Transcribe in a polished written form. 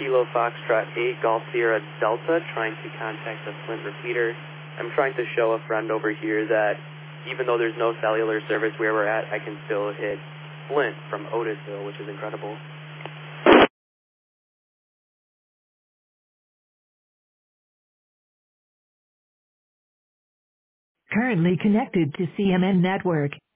Kilo Foxtrot 8 Golf Sierra Delta, trying to contact the Flint repeater. I'm trying to show a friend over here that even though there's no cellular service where we're at, I can still hit Flint from Otisville, which is incredible. Currently connected to CMN network.